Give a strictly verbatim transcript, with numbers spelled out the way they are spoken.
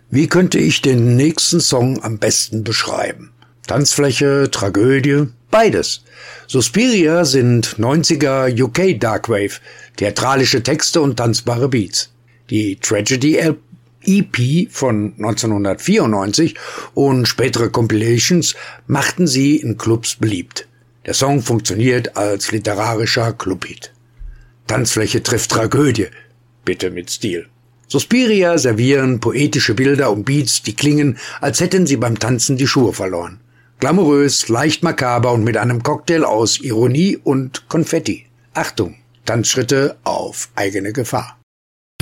Wie könnte ich den nächsten Song am besten beschreiben? Tanzfläche, Tragödie, beides. Suspiria sind neunziger U K Darkwave, theatralische Texte und tanzbare Beats. Die Tragedy E P von neunzehnhundertvierundneunzig und spätere Compilations machten sie in Clubs beliebt. Der Song funktioniert als literarischer Clubhit. Tanzfläche trifft Tragödie, bitte mit Stil. Suspiria servieren poetische Bilder und Beats, die klingen, als hätten sie beim Tanzen die Schuhe verloren. Glamourös, leicht makaber und mit einem Cocktail aus Ironie und Konfetti. Achtung, Tanzschritte auf eigene Gefahr.